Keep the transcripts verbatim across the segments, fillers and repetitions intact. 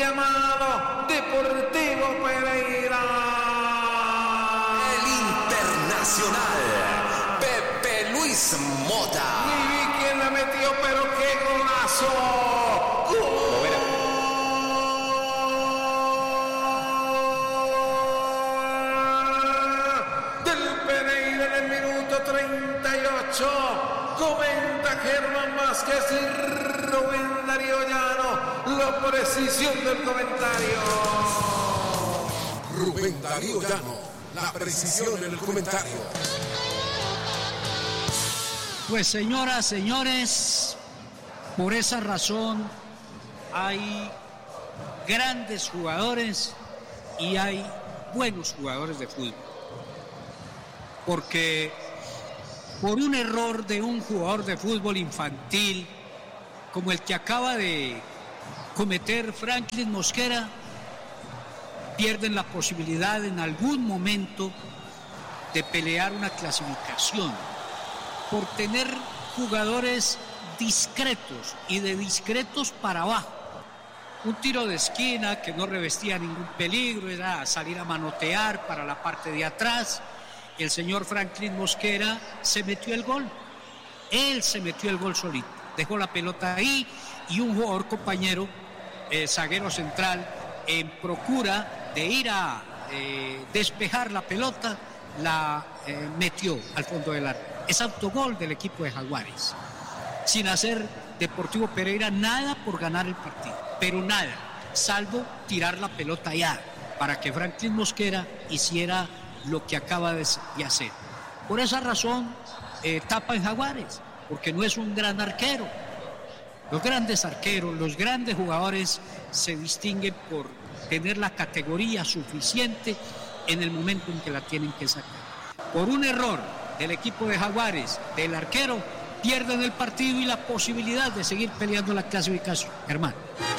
llamado Deportivo Pereira. El internacional Pepe Luis Mota. Ni vi quién la metió, pero qué golazo. ¡Gol! Del Pereira en el minuto treinta y ocho. Comenta Germán Vázquez y Rubén Darío Llano. La precisión del comentario. Rubén Darío Llano, la precisión en el comentario. Pues señoras, señores, por esa razón hay grandes jugadores y hay buenos jugadores de fútbol. Porque por un error de un jugador de fútbol infantil, como el que acaba de cometer Franklin Mosquera, pierden la posibilidad en algún momento de pelear una clasificación por tener jugadores discretos y de discretos para abajo. Un tiro de esquina que no revestía ningún peligro, era salir a manotear para la parte de atrás. El señor Franklin Mosquera se metió el gol. Él se metió el gol solito. Dejó la pelota ahí y un jugador compañero, eh, zaguero central, en procura de ir a eh, despejar la pelota, la eh, metió al fondo del arco. Es autogol del equipo de Jaguares. Sin hacer Deportivo Pereira nada por ganar el partido, pero nada, salvo tirar la pelota allá para que Franklin Mosquera hiciera lo que acaba de hacer. Por esa razón, eh, tapa en Jaguares, porque no es un gran arquero. Los grandes arqueros, los grandes jugadores se distinguen por tener la categoría suficiente en el momento en que la tienen que sacar. Por un error del equipo de Jaguares, del arquero, pierden el partido y la posibilidad de seguir peleando la clasificación. Germán.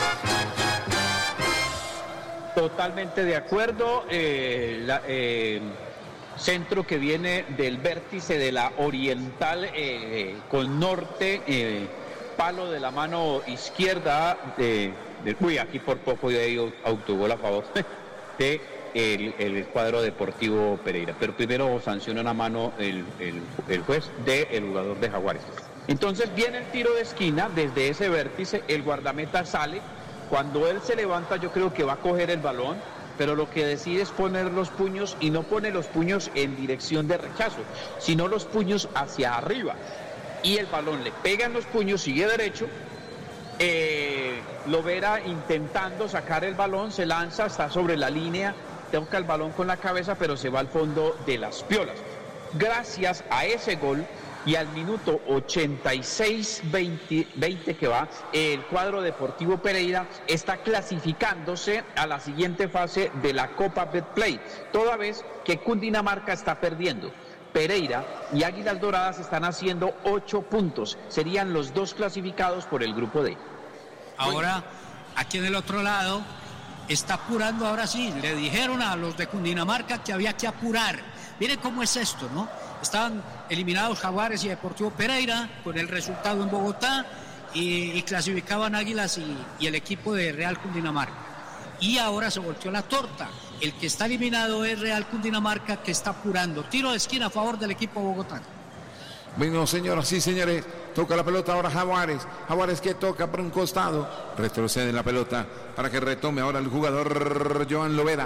Totalmente de acuerdo. Eh, la, eh, centro que viene del vértice de la oriental eh, con norte, eh, palo de la mano izquierda de, de uy, aquí por poco ya digo autogol a favor de el, el cuadro Deportivo Pereira, pero primero sanciona una mano el, el, el juez del jugador de Jaguares. Entonces viene el tiro de esquina desde ese vértice, el guardameta sale. Cuando él se levanta, yo creo que va a coger el balón, pero lo que decide es poner los puños, y no pone los puños en dirección de rechazo, sino los puños hacia arriba. Y el balón le pega en los puños, sigue derecho. Eh, Lovera intentando sacar el balón, se lanza, está sobre la línea, toca el balón con la cabeza, pero se va al fondo de las piolas. Gracias a ese gol, y al minuto ochenta y seis veinte que va, el cuadro Deportivo Pereira está clasificándose a la siguiente fase de la Copa Betplay, toda vez que Cundinamarca está perdiendo. Pereira y Águilas Doradas están haciendo ocho puntos, serían los dos clasificados por el grupo D. Ahora, aquí en el otro lado, está apurando ahora sí, le dijeron a los de Cundinamarca que había que apurar. Miren cómo es esto, ¿no? Estaban eliminados Jaguares y Deportivo Pereira con el resultado en Bogotá y, y clasificaban Águilas y, y el equipo de Real Cundinamarca. Y ahora se volteó la torta. El que está eliminado es Real Cundinamarca, que está apurando. Tiro de esquina a favor del equipo bogotano. Bueno, señoras y señores, toca la pelota ahora Jaguares. Jaguares que toca por un costado. Retrocede la pelota para que retome ahora el jugador Joan Lovera.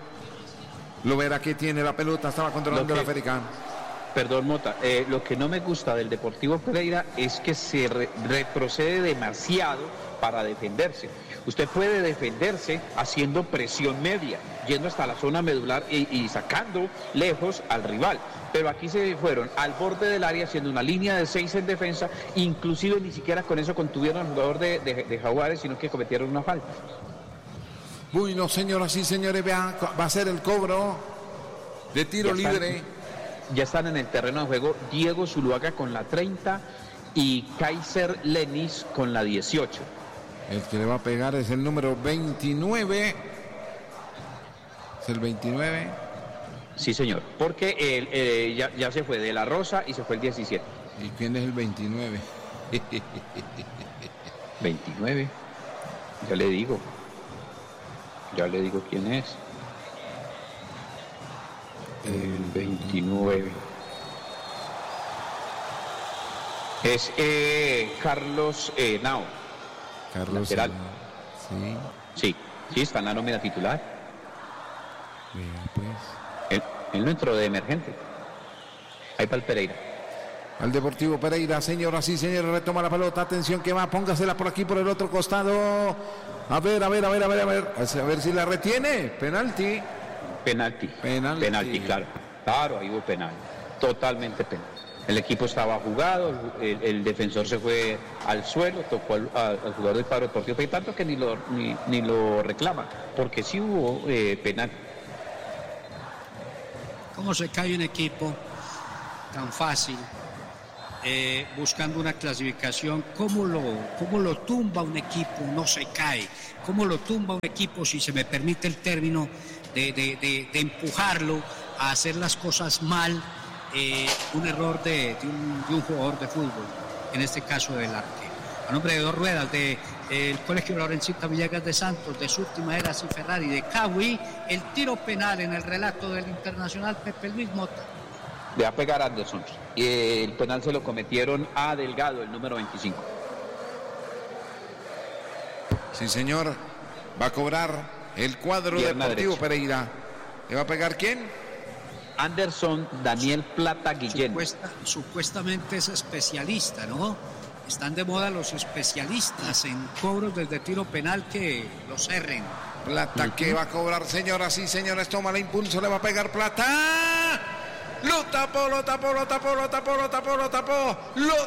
Lovera que tiene la pelota, estaba controlando la Ferica. Perdón, Mota, eh, lo que no me gusta del Deportivo Pereira es que se re retrocede demasiado para defenderse. Usted puede defenderse haciendo presión media, yendo hasta la zona medular y, y sacando lejos al rival. Pero aquí se fueron al borde del área haciendo una línea de seis en defensa, inclusive ni siquiera con eso contuvieron al jugador de, de, de Jaguares, sino que cometieron una falta. Bueno, señoras y señores, vean, va a ser el cobro de tiro ya están, libre. Ya están en el terreno de juego Diego Zuluaga con la treinta y Kaiser Lenis con la dieciocho. El que le va a pegar es el número veintinueve. ¿Es el veintinueve? Sí, señor, porque él, eh, ya, ya se fue de la Rosa y se fue el diecisiete. ¿Y quién es el veintinueve? veintinueve, ya le digo. Ya le digo quién es. El veintinueve. Es eh, Carlos eh, Nao. Carlos. Lateral. Sí. Sí, sí, está en la nómina titular. Bien, pues. Él, él no entró de emergente. Ahí para el Pereira. Al Deportivo Pereira, señoras y señores, retoma la pelota, atención que va, póngasela por aquí por el otro costado. A ver, a ver, a ver, a ver, a ver, a ver si la retiene. Penalti. Penalti. Penalti. Penalti, claro. Claro, ahí hubo penal. Totalmente penal. El equipo estaba jugado, el, el defensor se fue al suelo, tocó al, al jugador del cuadro deportivo, pero tanto que ni lo, ni, ni lo reclama, porque sí hubo eh, penal. ¿Cómo se cae un equipo tan fácil eh, buscando una clasificación? ¿Cómo lo, cómo lo tumba un equipo? No se cae. ¿Cómo lo tumba un equipo, si se me permite el término, de, de, de, de empujarlo a hacer las cosas mal? Eh, un error de, de, un, de un jugador de fútbol, en este caso del arquero. A nombre de dos ruedas, del de, eh, Colegio Laurencita Villegas de Santos, de su última era y Ferrari, de Cagüí, el tiro penal en el relato del internacional Pepe Luis Mota. Le va a pegar a Anderson. Y el penal se lo cometieron a Delgado, el número veinticinco. Sí, señor. Va a cobrar el cuadro Pierna Deportivo derecha. Pereira. ¿Le va a pegar quién? Anderson Daniel Plata Guillén. Supuesta, supuestamente es especialista, ¿no? Están de moda los especialistas en cobros desde tiro penal que los erren. Plata uh-huh. que va a cobrar, señoras y señores. Toma el impulso, le va a pegar Plata. Lo tapó, lo tapó, lo tapó, lo tapó, lo tapó, lo tapó, lo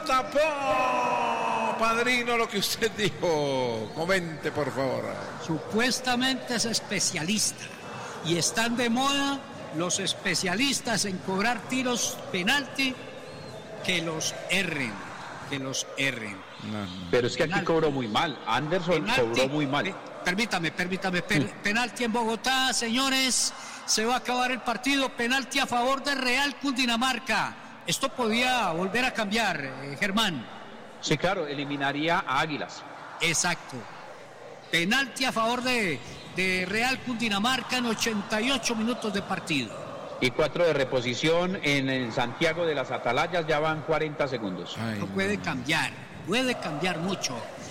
tapó. Padrino, lo que usted dijo. Comente, por favor. Supuestamente es especialista y están de moda los especialistas en cobrar tiros penalti que los erren, que los erren. No, no. Pero es que aquí cobró muy mal. Anderson penalti, cobró muy mal. Permítame, permítame. Per, penalti en Bogotá, señores. Se va a acabar el partido. Penalti a favor de Real Cundinamarca. Esto podía volver a cambiar, eh, Germán. Sí, claro, eliminaría a Águilas. Exacto. Penalti a favor de... de Real Cundinamarca en ochenta y ocho minutos de partido. Y cuatro de reposición en el Santiago de las Atalayas, ya van cuarenta segundos. Ay, no puede cambiar, puede cambiar mucho.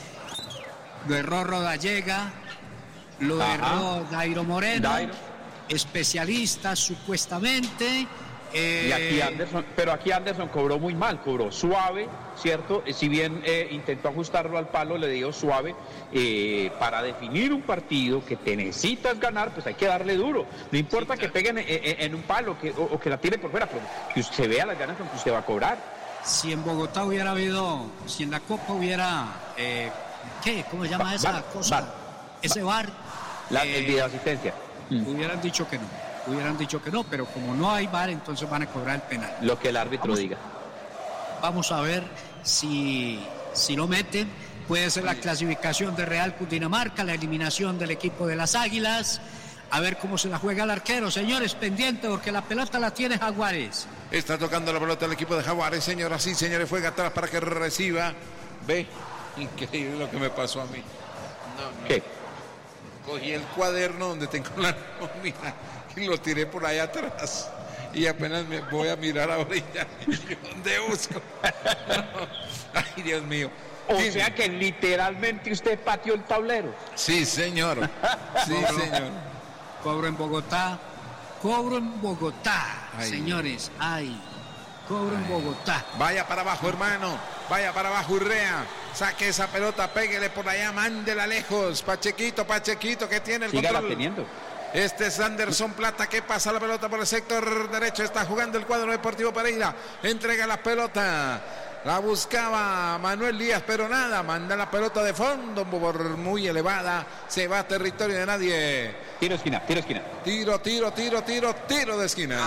Lo erró Rodallega, lo Ajá. erró Dairo Moreno, Dairo. especialista supuestamente. Eh... Y aquí Anderson, pero aquí Anderson cobró muy mal, cobró suave, ¿cierto? Si bien eh, intentó ajustarlo al palo, le dio suave. Eh, para definir un partido que te necesitas ganar, pues hay que darle duro. No importa sí, claro. que peguen en, en, en un palo que, o, o que la tire por fuera, pero que usted vea las ganas con que usted va a cobrar. Si en Bogotá hubiera habido, si en la Copa hubiera, eh, ¿qué? ¿Cómo se llama ba esa bar, cosa? Bar. Ese bar. La, eh, el video asistencia. Hubieran dicho que no. Hubieran dicho que no, pero como no hay V A R, entonces van a cobrar el penal. Lo que el árbitro vamos, diga. Vamos a ver si, si lo meten. Puede ser la clasificación de Real Cundinamarca, la eliminación del equipo de las Águilas. A ver cómo se la juega el arquero. Señores, pendiente porque la pelota la tiene Jaguares. Está tocando la pelota el equipo de Jaguares, señoras sí, señores. Juega atrás para que reciba. Ve, increíble lo que me pasó a mí. No, no. ¿Qué? Cogí el cuaderno donde tengo la nómina y lo tiré por allá atrás. Y apenas me voy a mirar ahorita. ¿Dónde busco? No. Ay, Dios mío. O sí. sea que literalmente usted pateó el tablero. Sí, señor. Sí, cobro, señor. Cobro en Bogotá. Cobro en Bogotá, ay. señores. Ay, cobro ay. en Bogotá. Vaya para abajo, hermano. Vaya para abajo, Urrea. Saque esa pelota, péguele por allá, mándela lejos. Pachequito, Pachequito, que tiene el Sígala control. teniendo. Este es Anderson Plata que pasa la pelota por el sector derecho. Está jugando el cuadro Deportivo Pereira. Entrega la pelota. La buscaba Manuel Díaz, pero nada. Manda la pelota de fondo por muy elevada. Se va a territorio de nadie. Tiro esquina, tiro esquina. Tiro, tiro, tiro, tiro, tiro de esquina.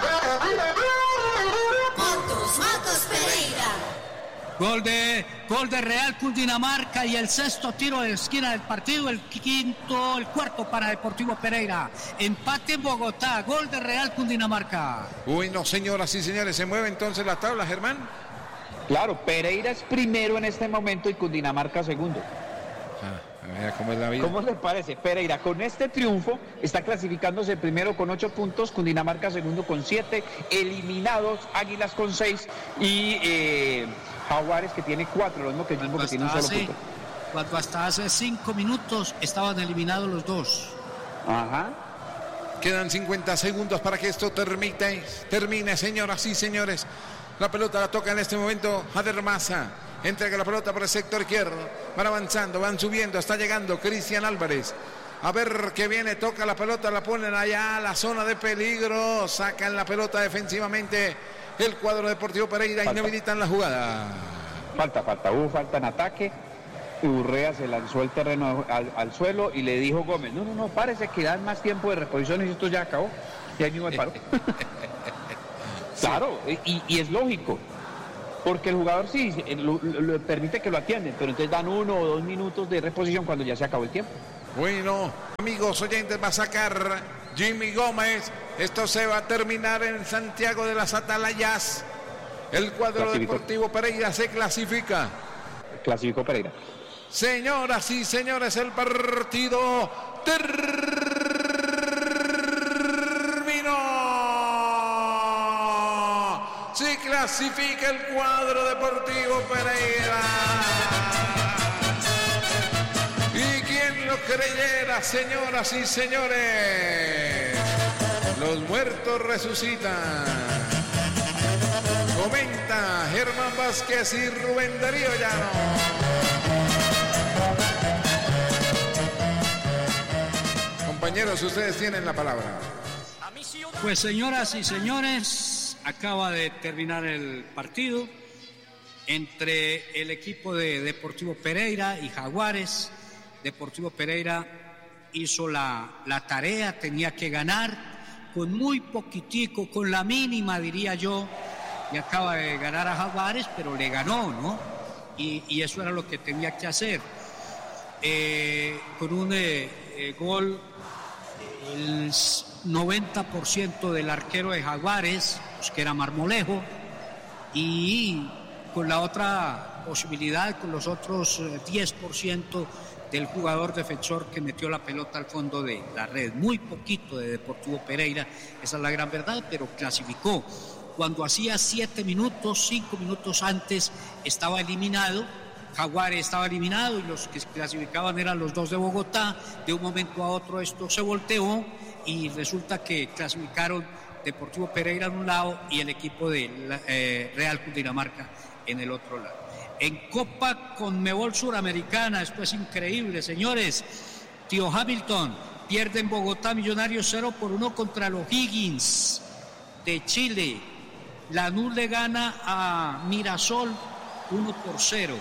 Motos, Motos Pereira. Gol de, gol de Real Cundinamarca y el sexto tiro de esquina del partido, el quinto, el cuarto para Deportivo Pereira. Empate en Bogotá, gol de Real Cundinamarca. Uy, no, señoras y señores, se mueve entonces la tabla, Germán. Claro, Pereira es primero en este momento y Cundinamarca segundo. Ah, vea cómo es la vida. ¿Cómo les parece? Pereira, con este triunfo, está clasificándose primero con ocho puntos, Cundinamarca segundo con siete, eliminados Águilas con seis y eh, Jaguares que tiene cuatro, lo mismo que Jumbo que tiene un solo hace, punto. Cuando hasta hace cinco minutos estaban eliminados los dos. Ajá. Quedan cincuenta segundos para que esto termine, termine, señoras y señores. La pelota la toca en este momento Jader Maza. Entrega la pelota por el sector izquierdo. Van avanzando, van subiendo. Está llegando Cristian Álvarez. A ver qué viene. Toca la pelota, la ponen allá a la zona de peligro. Sacan la pelota defensivamente el cuadro Deportivo Pereira. Falta. Inhabilitan la jugada. Falta, falta. Hubo falta en ataque. Urrea se lanzó el terreno al, al suelo y le dijo Gómez, no, no, no, parece que dan más tiempo de reposiciones y esto ya acabó. Y ahí mismo me paró. Claro, y, y es lógico. Porque el jugador sí lo, lo, lo permite que lo atienden, pero entonces dan uno o dos minutos de reposición cuando ya se acabó el tiempo. Bueno, amigos oyentes, va a sacar Jimmy Gómez. Esto se va a terminar en Santiago de las Atalayas. El cuadro Clasificó. Deportivo Pereira se clasifica. Clasificó Pereira. Señoras y señores, el partido terminó. Se clasifica el cuadro Deportivo Pereira. Y quien lo creyera, señoras y señores, los muertos resucitan. Comenta Germán Vázquez y Rubén Darío Llano. Compañeros, ustedes tienen la palabra. Pues señoras y señores, acaba de terminar el partido entre el equipo de Deportivo Pereira y Jaguares. Deportivo Pereira hizo la, la tarea, tenía que ganar con muy poquitico, con la mínima diría yo, y acaba de ganar a Jaguares, pero le ganó, ¿no? Y, y eso era lo que tenía que hacer. Eh, con un eh, eh, gol, el noventa por ciento del arquero de Jaguares, pues, que era Marmolejo, y con la otra posibilidad, con los otros eh, diez por ciento del jugador defensor que metió la pelota al fondo de la red. Muy poquito de Deportivo Pereira, esa es la gran verdad, pero clasificó. Cuando hacía siete minutos, cinco minutos antes, estaba eliminado. Jaguares estaba eliminado y los que clasificaban eran los dos de Bogotá. De un momento a otro esto se volteó y resulta que clasificaron Deportivo Pereira en un lado y el equipo de la, eh, Real Cundinamarca en el otro lado. En Copa Conmebol Suramericana, esto es increíble, señores. Tío Hamilton pierde en Bogotá Millonarios cero por uno contra los Higgins de Chile. Lanús le gana a Mirasol uno por cero.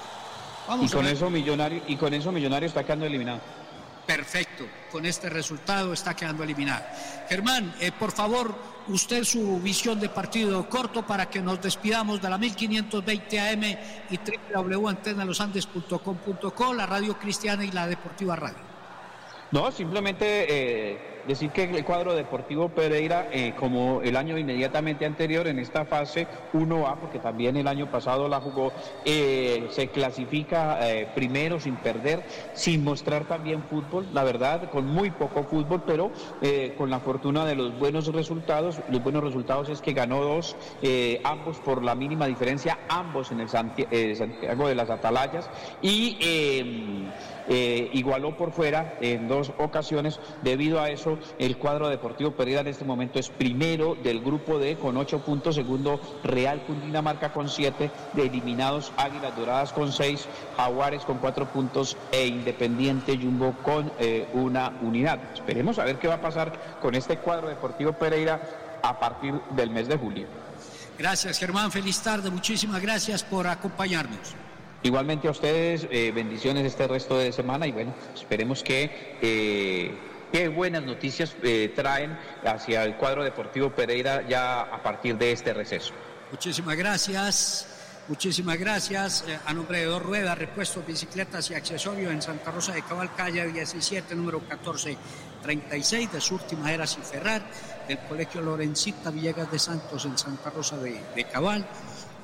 Vamos y con a ver. eso Millonario y con eso Millonario está quedando eliminado. Perfecto, con este resultado está quedando eliminado. Germán, eh, por favor, usted su visión de partido corto para que nos despidamos de la mil quinientos veinte A M y doble u doble u doble u punto antena los andes punto com punto co, la radio cristiana y la deportiva radio. No, simplemente eh, decir que el cuadro Deportivo Pereira, eh, como el año inmediatamente anterior en esta fase uno A, porque también el año pasado la jugó, eh, se clasifica eh, primero sin perder, sin mostrar también fútbol, la verdad, con muy poco fútbol, pero eh, con la fortuna de los buenos resultados. Los buenos resultados es que ganó dos, eh, ambos por la mínima diferencia, ambos en el Santi- eh, Santiago de las Atalayas, y eh, eh, igualó por fuera en dos ocasiones. Debido a eso, el cuadro Deportivo Pereira en este momento es primero del grupo D con ocho puntos, segundo Real Cundinamarca con siete, de eliminados Águilas Doradas con seis, Jaguares con cuatro puntos e Independiente Jumbo con eh, una unidad. Esperemos a ver qué va a pasar con este cuadro Deportivo Pereira a partir del mes de julio. Gracias, Germán, feliz tarde, muchísimas gracias por acompañarnos. Igualmente a ustedes, eh, bendiciones este resto de semana y bueno, esperemos que eh, qué buenas noticias eh, traen hacia el cuadro Deportivo Pereira ya a partir de este receso. Muchísimas gracias, muchísimas gracias. Eh, a nombre de Dos Ruedas, repuestos, bicicletas y accesorios en Santa Rosa de Cabal, calle diecisiete, número catorce treinta y seis, de Surti Maderas y Ferrar, del Colegio Lorencita Villegas de Santos en Santa Rosa de, de Cabal.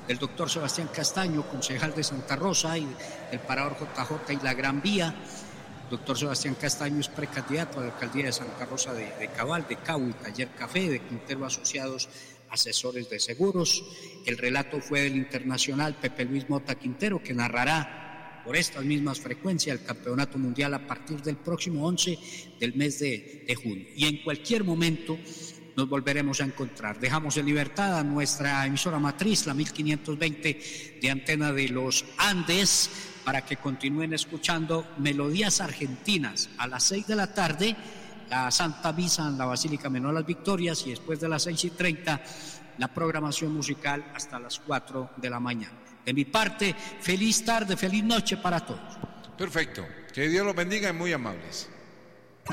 del doctor Sebastián Castaño, concejal de Santa Rosa, y del Parador J J y la Gran Vía. Doctor Sebastián Castaño es precandidato a la alcaldía de Santa Rosa de, de Cabal, de Cabo y Taller Café, de Quintero Asociados, asesores de seguros. El relato fue del internacional Pepe Luis Mota Quintero, que narrará por estas mismas frecuencias el Campeonato Mundial a partir del próximo once del mes de, de junio. Y en cualquier momento nos volveremos a encontrar. Dejamos en libertad a nuestra emisora matriz, la mil quinientos veinte de Antena de los Andes, para que continúen escuchando melodías argentinas a las seis de la tarde, la Santa Misa en la Basílica Menor Las Victorias, y después de las seis y treinta la programación musical hasta las cuatro de la mañana. De mi parte, feliz tarde, feliz noche para todos. Perfecto. Que Dios los bendiga y muy amables.